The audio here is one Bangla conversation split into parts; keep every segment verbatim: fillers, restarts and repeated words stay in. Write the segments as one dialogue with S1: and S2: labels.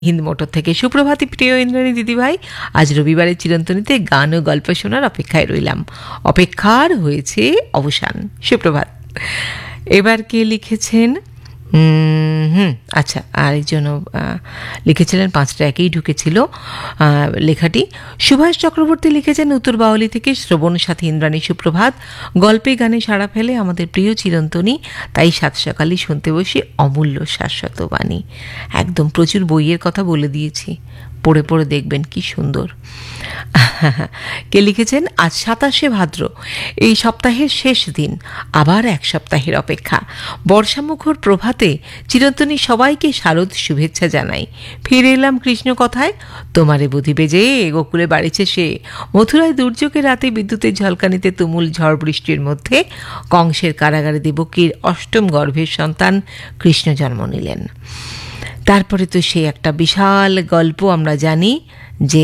S1: হিন্দ মোটর থেকে সুপ্রভাতী প্রিয় ইন্দ্রাণী দিদিভাই, আজ রবিবারের চিরন্তনীতে গান ও গল্প শোনার অপেক্ষায় রইলাম। অপেক্ষার হয়েছে অবসান। সুপ্রভাত। এবার কে লিখেছেন? হুম আচ্ছা, আরেকজন লিখেছিলেন, পাঁচটা একেই ঢুকেছিল লেখাটি। সুভাষ চক্রবর্তী লিখেছেন উত্তর বাউলি থেকে, শ্রবণ সাথী ইন্দ্রাণী সুপ্রভাত। গল্পে গানে সাড়া ফেলে আমাদের প্রিয় চিরন্তনী, তাই সাত সকালে শুনতে বসি অমূল্য শাশ্বত বাণী। একদম প্রচুর বইয়ের কথা বলে দিয়েছি, পড়ে পড়ে দেখবেন কি সুন্দর। কে লিখেছেন? আজ সাতাশে ভাদ্র, এই সপ্তাহের শেষ দিন, আবার এক সপ্তাহের অপেক্ষা। বর্ষামুখর প্রভাতে চিরন্তনী সবাইকে শারদ শুভেচ্ছা জানাই। ফিরে এলাম কৃষ্ণ কথায়, তোমারে বুঝিবে যে গোকুলে বাড়িছে সে। মথুরায় দুর্যোগের রাতে বিদ্যুতের ঝলকানিতে তুমুল ঝড় বৃষ্টির মধ্যে কংসের কারাগারে দেবকীর অষ্টম গর্ভের সন্তান কৃষ্ণ জন্ম নিলেন। তারপরে তো সে একটা বিশাল গল্প আমরা জানি যে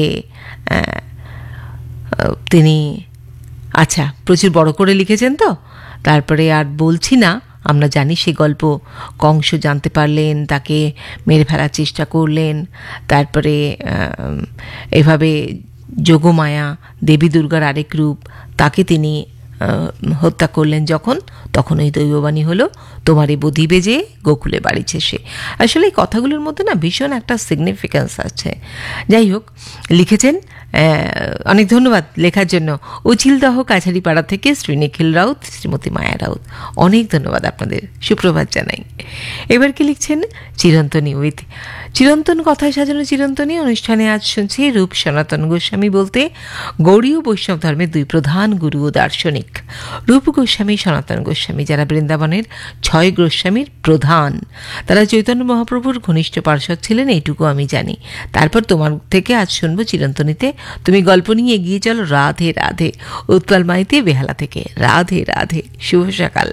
S1: তিনি, আচ্ছা প্রচুর বড় করে লিখেছেন তো, তারপরে আর বলছি না। আমরা জানি সে গল্প, কংস জানতে পারলেন, তাকে মেরে ফেলার চেষ্টা করলেন, তারপরে এভাবে যোগমায়া দেবী দুর্গার আরেক রূপ, তাকে তিনি হত্যা করলেন যখন, তখন ওই দৈববাণী হলো তোমারে বুঝিবে যে গোকুলে বাড়িছে সে। আসলে এই কথাগুলোর মধ্যে না ভীষণ একটা সিগনিফিক্যান্স আছে। যাই হোক, লিখেছেন, অনেক ধন্যবাদ লেখার জন্য। উচিলদহ কাছারিপাড়া থেকে শ্রী নিখিল রাউত, শ্রীমতী মায়া রাউত, অনেক ধন্যবাদ আপনাদের, সুপ্রভাত জানাই। এবার কি লিখছেন? চিরন্তনী উইথ চিরন্তন কথায় সাজানো চিরন্তনী অনুষ্ঠানে আজ শুনছি রূপ সনাতন গোস্বামী বলতে গৌড়ী ও বৈষ্ণব ধর্মের দুই প্রধান গুরু ও দার্শনিক, রূপ গোস্বামী, সনাতন গোস্বামী, যারা বৃন্দাবনের ছয় গোস্বামীর প্রধান। তারা চৈতন্য মহাপ্রভুর ঘনিষ্ঠ পার্ষদ ছিলেন, এইটুকু আমি জানি। তারপর তোমার থেকে আজ শুনবো চিরন্তনীতে তুমি গল্প নিয়ে এগিয়ে চলো রাধে রাধে। উৎপল মাইতি বেহালা থেকে, রাধে রাধে, শুভ সকাল।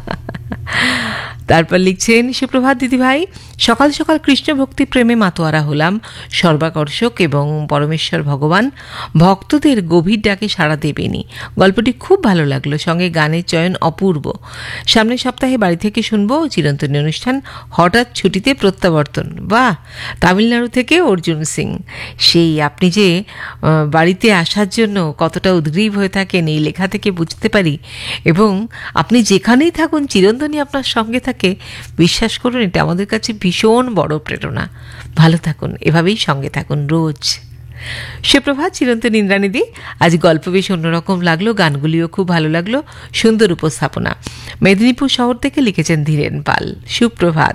S1: তারপর লিখছেন, সুপ্রভাত দিদিভাই, সকাল সকাল কৃষ্ণ ভক্তি প্রেমে মাতোয়ারা হলাম। সর্বাকর্ষক এবং পরমেশ্বর ভগবান ভক্তদের গভীর ডাকে সাড়া দেবেনি। গল্পটি খুব ভালো লাগলো, সঙ্গে গানের চয়ন অপূর্ব। সামনের সপ্তাহে বাড়ি থেকে শুনবো চিরন্তনী অনুষ্ঠান। হঠাৎ ছুটিতে প্রত্যাবর্তন, বাহ! তামিলনাড়ু থেকে অর্জুন সিং। সেই আপনি যে বাড়িতে আসার জন্য কতটা উদ্গ্রীব হয়ে থাকেন এই লেখা থেকে বুঝতে পারি, এবং আপনি যেখানেই থাকুন চিরন্তনী আপনার সঙ্গে থাকে, বিশ্বাস করুন এটা আমাদের কাছে ভীষণ বড় প্রেরণা। ভালো থাকুন, এভাবেই সঙ্গে থাকুন রোজ। সুপ্রভাত চিরন্তন ইন্দ্রাণীদি, আজ গল্প বেশ অন্যরকম লাগলো, গানগুলিও খুব ভালো লাগলো, সুন্দর উপস্থাপনা। মেদিনীপুর শহর থেকে লিখেছেন ধীরেন পাল, সুপ্রভাত।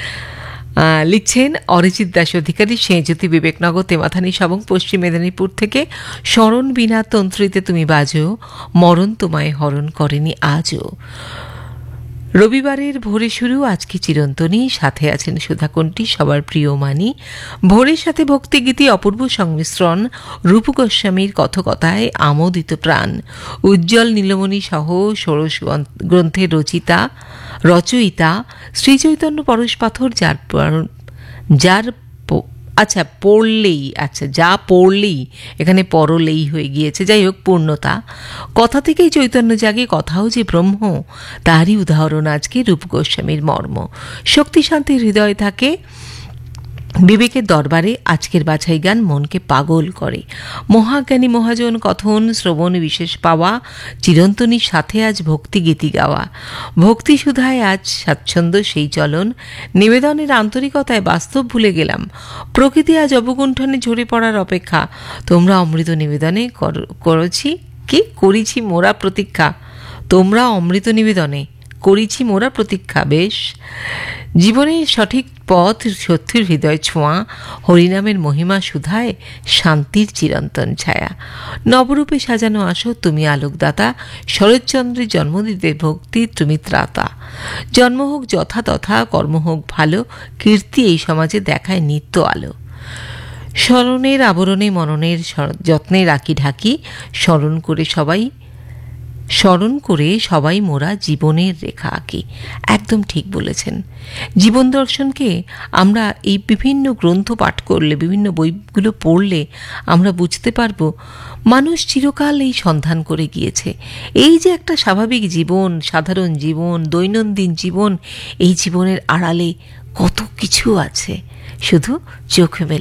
S1: লিখছেন অরিজিৎ দাস অধিকারী, সেঁজ্যোতি বিবেকনগর তেমাথানি সবং পশ্চিম মেদিনীপুর থেকে, স্মরণ বিনা তন্ত্রীতে তুমি বাজো, মরণ তোমায় হরণ করেনি আজও। রবিবারের ভোরে শুরু আজকে চিরন্তনী, সাথে আছেন সুধাকণ্ঠী, সবার প্রিয় মানি। ভোরের সাথে ভক্তিগীতি অপূর্ব সংমিশ্রণ, রূপ গোস্বামীর কথকথায় আমোদিত প্রাণ। উজ্জ্বল নীলমণি সহ ষোড়শ গ্রন্থের রচিতা রচয়িতা শ্রীচৈতন্য পরশ পাথর, যার যার আচ্ছা পড়লেই আচ্ছা যা পড়লেই এখানে পরলেই হয়ে গিয়েছে, যাই হোক পূর্ণতা। কথা থেকেই চৈতন্য জাগে, কথাও যে ব্রহ্ম, তারই উদাহরণ আজকে রূপ গোস্বামীর মর্ম। শক্তি শান্তির হৃদয় থাকে, বিবেকের দরবারে আজকের বাছাই গান মনকে পাগল করে। মহাজ্ঞানী মহাজন কথন শ্রবণ বিশেষ পাওয়া, চিরন্তনীর সাথে আজ ভক্তি গীতি গাওয়া। ভক্তি সুধায় আজ স্বাচ্ছন্দ্য সেই চলন, নিবেদনের আন্তরিকতায় বাস্তব ভুলে গেলাম। প্রকৃতি আজ অবগুণ্ঠনে ঝরে পড়ার অপেক্ষা, তোমরা অমৃত নিবেদনে করেছি কি করেছি মোরা প্রতীক্ষা। তোমরা অমৃত নিবেদনে করেছি মোরা প্রতীক্ষা। বেশ, জীবনের সঠিক পথ, সত্যির হৃদয় ছোঁয়া, হরিনামের মহিমা সুধায় শান্তির চিরন্তন ছায়া। নবরূপে সাজানো আসো তুমি আলোকদাতা, শরৎচন্দ্রের জন্ম দিতে ভক্তির তুমি ত্রাতা। জন্ম হোক যথা তথা, কর্ম হোক ভালো, কীর্তি এই সমাজে দেখায় নিত্য আলো। স্মরণের আবরণে মননের যত্নে রাখি ঢাকি, স্মরণ করে সবাই স্মরণ করে সবাই মোরা জীবনের রেখা আঁকি। একদম ঠিক বলেছেন। জীবন দর্শনকে আমরা এই বিভিন্ন গ্রন্থ পাঠ করলে, বিভিন্ন বইগুলো পড়লে আমরা বুঝতে পারবো মানুষ চিরকাল এই সন্ধান করে গিয়েছে। এই যে একটা স্বাভাবিক জীবন, সাধারণ জীবন, দৈনন্দিন জীবন, এই জীবনের আড়ালে কত কিছু আছে শুধু চোখ মেলে